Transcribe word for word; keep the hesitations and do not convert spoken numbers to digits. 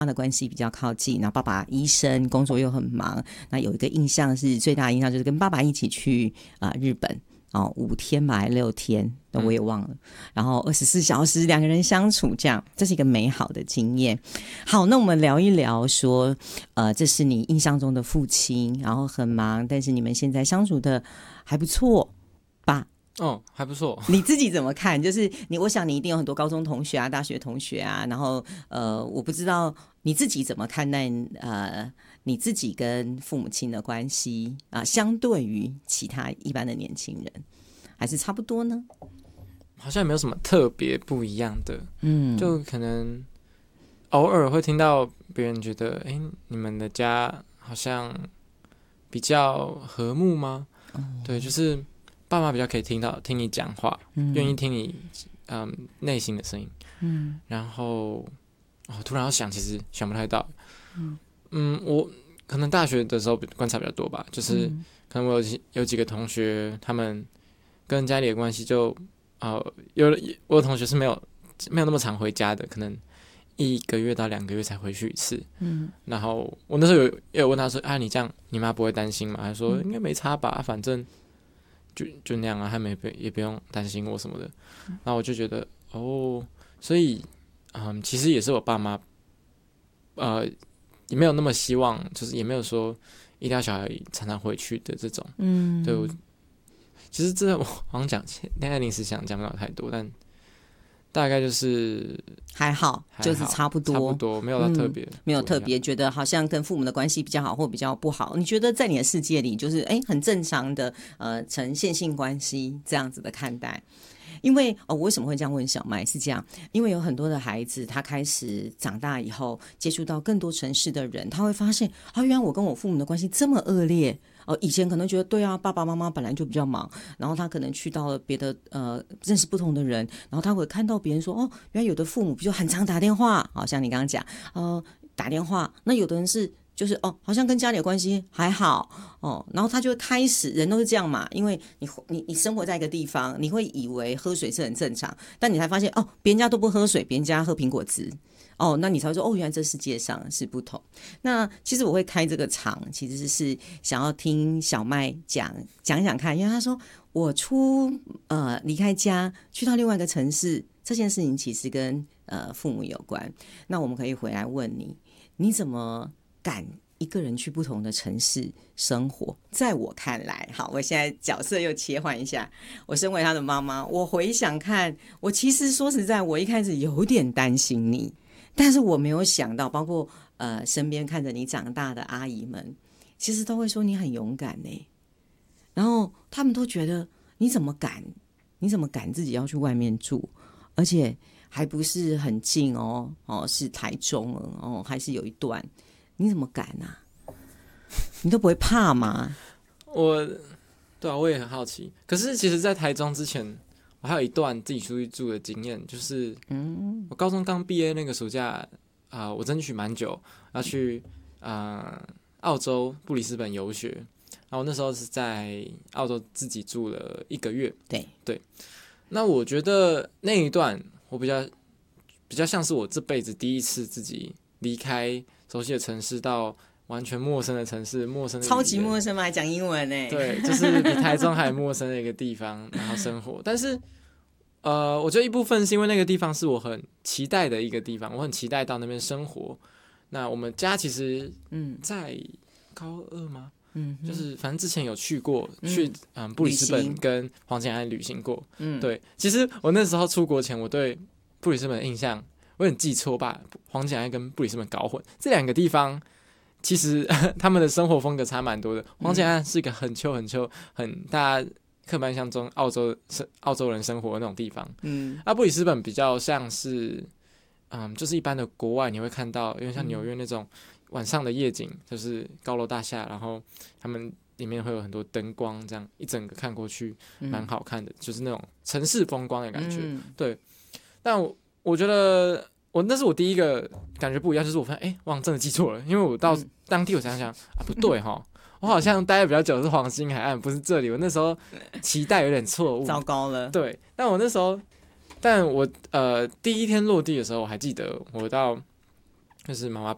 的关系比较靠近，然后爸爸医生工作又很忙，那有一个印象是最大的印象就是跟爸爸一起去、呃、日本哦，五天吧还六天我也忘了、嗯、然后二十四小时两个人相处，这样这是一个美好的经验。好，那我们聊一聊说呃，这是你印象中的父亲，然后很忙，但是你们现在相处的还不错吧？ 哦，还不错。 你自己怎么看？就是你，我想你一定有很多高中同学啊、大学同学啊，然后呃，我不知道你自己怎么看待呃你自己跟父母亲的关系啊、呃，相对于其他一般的年轻人，还是差不多呢？ 好像没有什么特别不一样的， 嗯， 就可能偶尔会听到别人觉得，哎，你们的家好像比较和睦吗？哦、对，就是爸妈比较可以听到听你讲话，愿、嗯、意听你嗯内心的声音，嗯，然后哦，突然要想，其实想不太到，嗯嗯，我可能大学的时候观察比较多吧，就是可能我有有几个同学，他们跟家里的关系就。呃，有我有同学是没有没有那么常回家的，可能一个月到两个月才回去一次。嗯，然后我那时候有有问他说：“啊，你这样你妈不会担心吗？”他说：“应该没差吧，反正就就那样啊，他们也也不用担心我什么的。”然后我就觉得哦，所以嗯，其实也是我爸妈呃也没有那么希望，就是也没有说一定要小孩常常回去的这种。嗯，对我。其实这我好像讲，现在临时想讲不了太多，但大概就是还好， 还好就是差不多， 差不多，没有到特别、嗯， 没有特别觉得好像跟父母的关系比较好或比较不好。你觉得在你的世界里，就是哎很正常的呃呈现性关系这样子的看待？因为哦，我为什么会这样问小麦？是这样，因为有很多的孩子，他开始长大以后，接触到更多城市的人，他会发现啊，原来我跟我父母的关系这么恶劣。哦，以前可能觉得对啊，爸爸妈妈本来就比较忙，然后他可能去到了别的呃，认识不同的人，然后他会看到别人说，哦，原来有的父母比如很常打电话，好像你刚刚讲，呃，打电话，那有的人是。就是哦，好像跟家里的关系还好哦，然后他就会开始，人都是这样嘛，因为你你你生活在一个地方，你会以为喝水是很正常，但你才发现哦，别人家都不喝水，别人家喝苹果汁。哦，那你才会说哦，原来这世界上是不同。那其实我会开这个场，其实是想要听小麦讲讲讲看，因为他说我出呃离开家去到另外一个城市，这件事情其实跟呃父母有关。那我们可以回来问你，你怎么敢一个人去不同的城市生活？在我看来，好，我现在角色又切换一下，我身为他的妈妈，我回想看，我其实说实在，我一开始有点担心你。但是我没有想到，包括呃身边看着你长大的阿姨们，其实都会说你很勇敢呢。然后他们都觉得你怎么敢，你怎么敢自己要去外面住，而且还不是很近哦，哦是台中哦，还是有一段，你怎么敢啊？你都不会怕吗？ 我对啊，我也很好奇。可是其实，在台中之前。我还有一段自己出去住的经验，就是我高中刚毕业那个暑假啊、呃，我争取蛮久要去啊、呃、澳洲布里斯本游学，然后那时候是在澳洲自己住了一个月。 对对，那我觉得那一段我比较比较像是我这辈子第一次自己离开熟悉的城市到完全陌生的城市，陌生的超级陌生嘛，还讲英文呢？ 对，就是比台中还陌生的一个地方，然后生活。但是，呃，我觉得一部分是因为那个地方是我很期待的一个地方，我很期待到那边生活。那我们家其实，嗯，在高二吗？嗯，就是反正之前有去过，嗯、去嗯布里斯本跟黄金海岸旅行过。嗯，对，其实我那时候出国前，我对布里斯本的印象，我很记错，把黄金海岸跟布里斯本搞混，这两个地方。其实他们的生活风格差蛮多的。黄金海岸是一个很秋很秋很大家刻板印象中澳洲澳洲人生活的那种地方，嗯，啊，布里斯本比较像是，嗯，就是一般的国外你会看到，因为像纽约那种晚上的夜景，就是高楼大厦，然后他们里面会有很多灯光，这样一整个看过去蛮好看的，嗯、就是那种城市风光的感觉，嗯、对。但我我觉得。我那是我第一个感觉不一样，就是我发现，哎、欸，我真的记错了，因为我到当地我想想啊，不对哈，我好像待的比较久的是黄金海岸，不是这里。我那时候期待有点错误， 糟糕了。 对，但我那时候，但我呃第一天落地的时候，我还记得我到就是妈妈